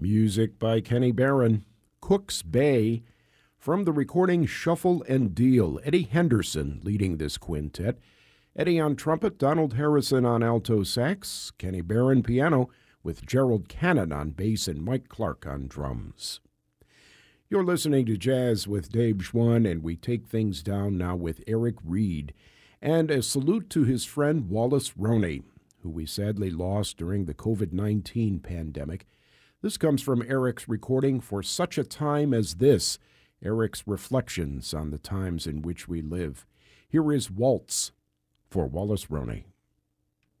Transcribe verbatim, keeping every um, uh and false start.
Music by Kenny Barron. Cook's Bay. From the recording Shuffle and Deal, Eddie Henderson leading this quintet. Eddie on trumpet, Donald Harrison on alto sax, Kenny Barron piano, with Gerald Cannon on bass and Mike Clark on drums. You're listening to Jazz with Dave Schwann, and we take things down now with Eric Reed. And a salute to his friend Wallace Roney, who we sadly lost during the covid nineteen pandemic. This comes from Eric's recording For Such a Time as This, Eric's reflections on the times in which we live. Here is Waltz for Wallace Roney.